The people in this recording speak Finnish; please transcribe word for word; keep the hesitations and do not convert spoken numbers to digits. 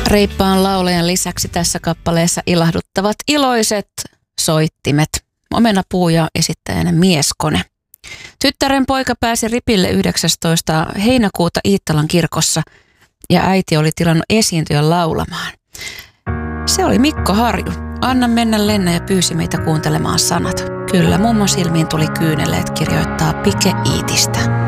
Reippaan laulajan lisäksi tässä kappaleessa ilahduttavat iloiset soittimet. Omenapuu ja esittäjänä Mieskone. Tyttären poika pääsi ripille yhdeksästoista heinäkuuta Iittalan kirkossa ja äiti oli tilannut esiintyä laulamaan. Se oli Mikko Harju. Anna mennä lennä ja pyysi meitä kuuntelemaan sanat. Kyllä mummon silmiin tuli kyyneleet, kirjoittaa Pike Iitistä.